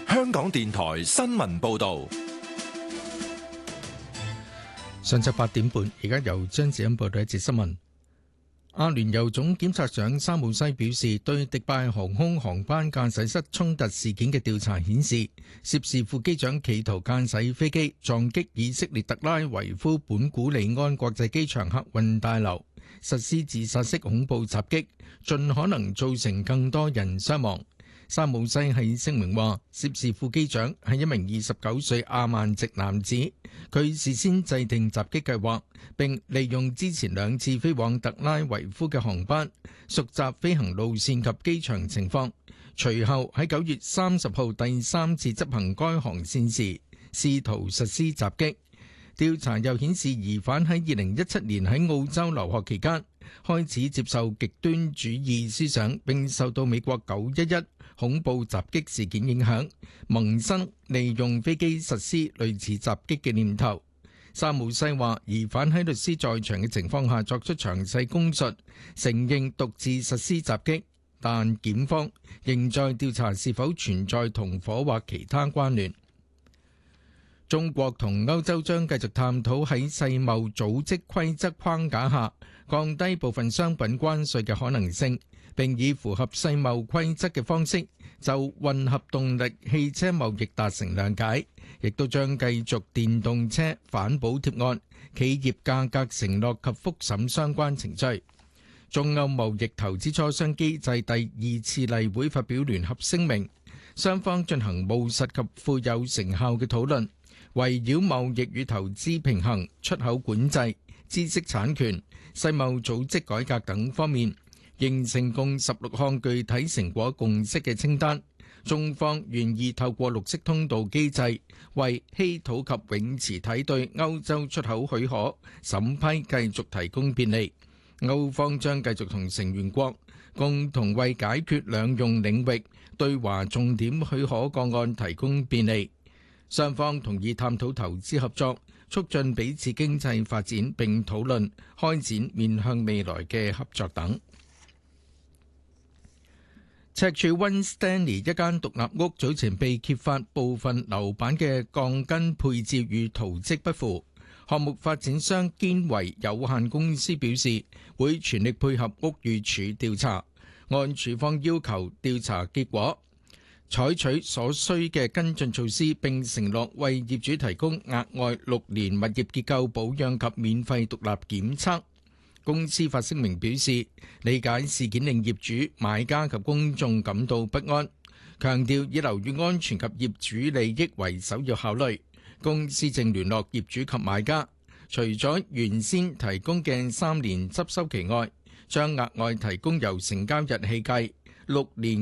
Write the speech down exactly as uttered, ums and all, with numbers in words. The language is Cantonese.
香港電台新聞報道。 上晝八點半，而家由張子欣報道一節新聞。阿聯酋總檢察長沙姆西表示，對迪拜航空航班駕駛室衝突事件嘅調查顯示，涉事副機長企圖駕駛飛機撞擊以色列特拉維夫本古里安國際機場客運大樓，實施自殺式恐怖襲擊，盡可能造成更多人傷亡。沙姆西喺聲明話，涉事副機長係一名二十九歲阿曼籍男子，佢事先制定襲擊計劃，並利用之前兩次飛往特拉維夫嘅航班，熟習飛行路線及機場情況。隨後喺九月三十號第三次執行該航線時，試圖實施襲擊。調查又顯示，疑犯喺二零一七年喺澳洲留學期間，開始接受極端主義思想，並受到美國九一一恐怖襲擊事件影響，萌生利用飛機實施類似襲擊嘅念頭。沙姆西話，疑犯喺律師在場嘅情況下作出詳細供述，承認獨自實施襲擊，但檢方仍在調查是否存在同伙或其他關聯。中國同歐洲將繼續探討喺世貿組織規則框架下降低部分商品關稅嘅可能性，並以符合世貿規則嘅方式就混合動力汽車貿易達成諒解，亦都將繼續電動車反補貼案企業價格承諾及復審相關程序。中歐貿易投資磋商機制第二次例會發表聯合聲明，雙方進行務實及富有成效嘅討論，圍繞貿易與投資平衡、出口管制、知識產權、世貿組織改革等方面，形成共十六項具體成果共識嘅清單。中方願意透過綠色通道機制，為稀土及永磁體對歐洲出口許可審批繼續提供便利。歐方將繼續同成員國共同為解決兩用領域對華重點許可個案提供便利。雙方同意探討投資合作，促進彼此經濟發展，並討論開展面向未來嘅合作等。赤柱溫斯丹尼一間獨立屋早前被揭發部分樓板嘅鋼筋配置與圖則不符，項目發展商堅維有限公司表示會全力配合屋宇署調查，按署方要求調查結果採取所需嘅跟進措施，並承諾為業主提供額外六年物業結構保養及免費獨立檢測。公司發聲明表示，理解事件令業主、買家及公眾感到不安，強調以樓宇安全及業主利益為首要考慮。公司正聯絡業主及買家，除咗原先提供嘅三年執收期外，將額外提供由成交日起計六年